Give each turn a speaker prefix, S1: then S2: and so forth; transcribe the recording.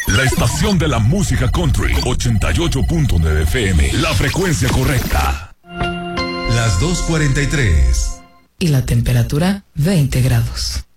S1: La estación de la música country, 88.9 FM, la frecuencia correcta.
S2: Las 2:43.
S3: Y la temperatura, 20 grados.